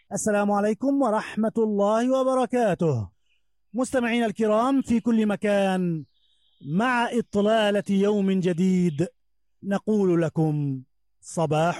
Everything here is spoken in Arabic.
السلام عليكم ورحمة الله وبركاته. مستمعينا الكرام في كل مكان، مع إطلالة يوم جديد نقول لكم صباح